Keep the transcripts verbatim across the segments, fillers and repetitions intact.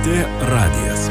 T radijas.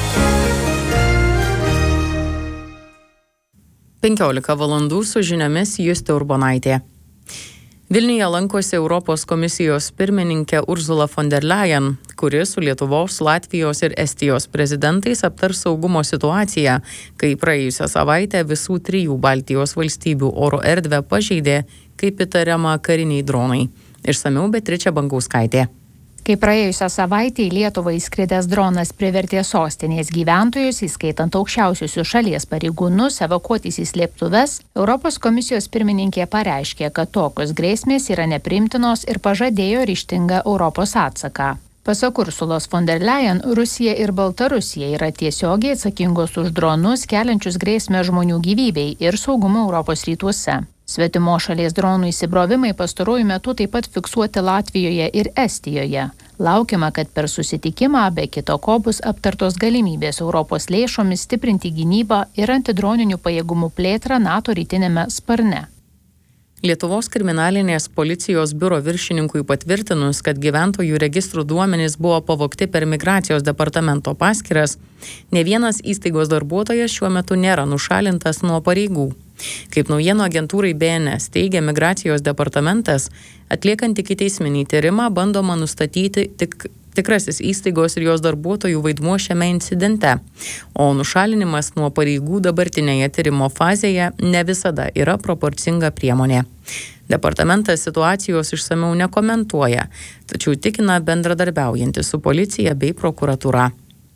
penkiolika valandų su žiniomis Justė Urbonaitė. Vilniuje lankosi Europos komisijos pirmininkė Ursula von der Leyen, kuri su Lietuvos, Latvijos ir Estijos prezidentais aptars saugumo situaciją, kai praėjusią savaitę visų trijų Baltijos valstybių oro erdvę pažeidė, kaip įtariama, kariniai dronai. Išsamiau Beatričė Bankauskaitė. Kai praėjusią savaitę į Lietuvą įskridęs dronas privertė sostinės gyventojus, įskaitant aukščiausiusius šalies pareigūnus, evakuotis į slėptuves, Europos komisijos pirmininkė pareiškė, kad tokios grėsmės yra nepriimtinos ir pažadėjo ryžtingą Europos atsaką. Pasak Ursulos von der Leyen, Rusija ir Baltarusija yra tiesiogiai atsakingos už dronus, keliančius grėsmę žmonių gyvybei ir saugumo Europos rytuose. Svetimo šalies dronų įsibrovimai pastaruoju metu taip pat fiksuoti Latvijoje ir Estijoje. Laukiama, kad per susitikimą be kito ko bus aptartos galimybės Europos lėšomis stiprinti gynybą ir antidroninių pajėgumų plėtrą NATO rytinėme sparne. Lietuvos kriminalinės policijos biuro viršininkui patvirtinus, kad gyventojų registrų duomenys buvo pavogti per migracijos departamento paskyras, ne vienas įstaigos darbuotojas šiuo metu nėra nušalintas nuo pareigų. Kaip naujienų agentūrai B N S teigia migracijos departamentas, atliekant ikiteisminį tyrimą bandoma nustatyti tik tikrasis įstaigos ir jos darbuotojų vaidmuo šiame incidente, o nušalinimas nuo pareigų dabartinėje tyrimo fazėje ne visada yra proporcinga priemonė. Departamentas situacijos išsamiau nekomentuoja, tačiau tikina bendradarbiaujantis su policija bei prokuratūra.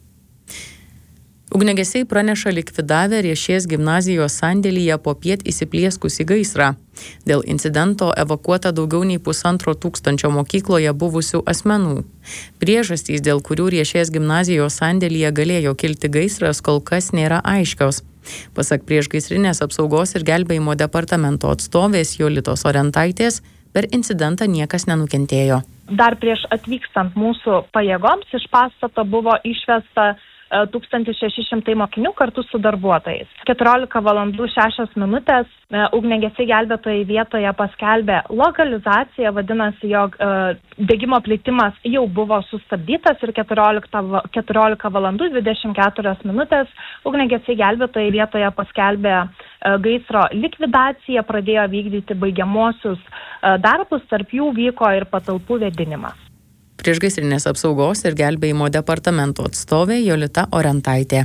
Ugniagesiai praneša likvidavę Riešės gimnazijos sandėlyje popiet įsiplieskusį gaisrą. Dėl incidento evakuota daugiau nei pusantro tūkstančio mokykloje buvusių asmenų. Priežastys, dėl kurių Riešės gimnazijos sandėlyje galėjo kilti gaisras, kol kas nėra aiškios. Pasak priešgaisrinės apsaugos ir gelbėjimo departamento atstovės Jolitos Orentaitės, per incidentą niekas nenukentėjo. Dar prieš atvykstant mūsų pajėgoms iš pastato buvo išvesta tūkstantis šeši šimtai mokinių kartu su darbuotojais. keturiolika valandų šešios minutės ugniagesiai gelbėtojai vietoje paskelbė lokalizaciją, vadinasi, jog degimo plitimas jau buvo sustabdytas ir keturiolika valandų dvidešimt keturios minutės ugniagesiai gelbėtojai vietoje paskelbė gaisro likvidaciją, pradėjo vykdyti baigiamuosius darbus, tarp jų vyko ir patalpų vėdinimas. Priešgaisrinės apsaugos ir gelbėjimo departamento atstovė Jolita Orentaitė.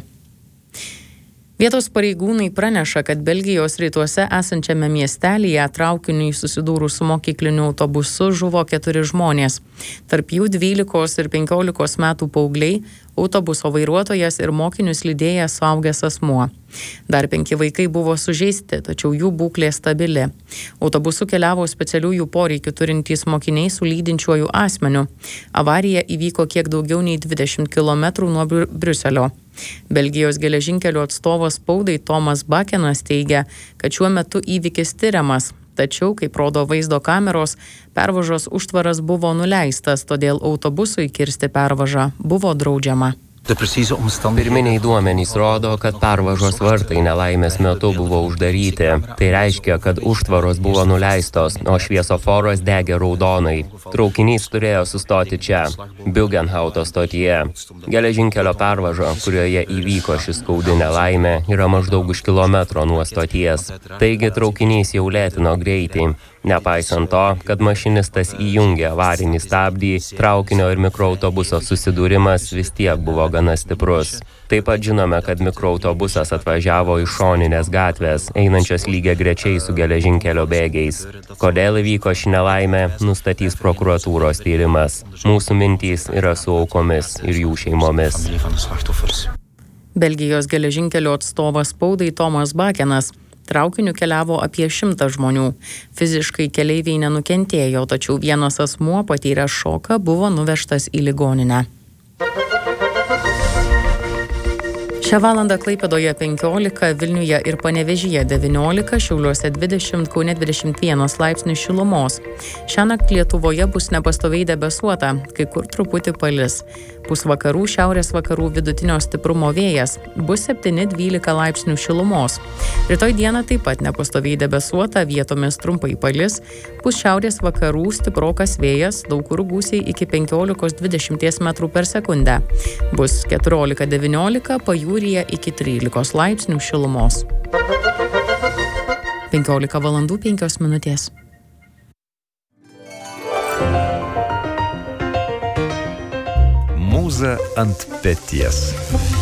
Vietos pareigūnai praneša, kad Belgijos rytuose esančiame miestelyje traukiniui susidūrus su mokykliniu autobusu žuvo keturi žmonės. Tarp jų dvylikos ir penkiolikos metų paaugliai, autobuso vairuotojas ir mokinius lydėjęs suaugęs asmuo. Dar penki vaikai buvo sužeisti, tačiau jų būklė stabili. Autobusu keliavo specialiųjų poreikių turintys mokiniai su lydinčiuoju asmeniu. Avarija įvyko kiek daugiau nei dvidešimt kilometrų nuo Briuselio. Belgijos geležinkelio atstovas spaudai Tomas Bakenas teigia, kad šiuo metu įvykis tiriamas, tačiau, kaip rodo vaizdo kameros, pervažos užtvaras buvo nuleistas, todėl autobusui kirsti pervažą buvo draudžiama. Pirminiai duomenys rodo, kad pervažos vartai nelaimės metu buvo uždaryti. Tai reiškia, kad užtvaros buvo nuleistos, o šviesoforas degė raudonai. Traukinys turėjo sustoti čia, Bugenhauto stotyje. Geležinkelio pervaža, kurioje įvyko šis skaudi nelaimė, yra maždaug už kilometro nuo stoties. Taigi traukinys jau lėtino greitį. Nepaisant to, kad mašinistas įjungė avarinį stabdį, traukinio ir mikroautobuso susidūrimas vis tiek buvo gana stiprus. Taip pat žinome, kad mikroautobusas atvažiavo iš šoninės gatvės, einančios lygiagrečiai su geležinkelio bėgiais. Kodėl įvyko ši nelaimė, nustatys prokuratūros tyrimas. Mūsų mintys yra su aukomis ir jų šeimomis. Belgijos geležinkelio atstovas spaudai Tomas Bakenas. Traukiniu keliavo apie šimtą žmonių. Fiziškai keleiviai nenukentėjo, tačiau vienas asmuo patyręs šoką buvo nuvežtas į ligoninę. Šią valandą Klaipėdoje penkiolika, Vilniuje ir Panevėžyje devyniolika, Šiauliuose dvidešimt, Kaune dvidešimt vienas laipsnių šilumos. Šiąnakt Lietuvoje bus nepastoviai debesuota, kai kur truputį palis. Pūs vakarų, šiaurės vakarų vidutinio stiprumo vėjas, bus septyni dvylika laipsnių šilumos. Rytoj dieną taip pat nepastoviai debesuota, vietomis trumpai palis, pūs šiaurės vakarų stiprokas vėjas, daug kur gūsiai iki penkiolikos dvidešimt metrų per sekundę. Bus keturiolika devyniolika, pajūryje iki trylikos laipsnių šilumos. penkiolika valandų penkios minutės. Mūza ant peties.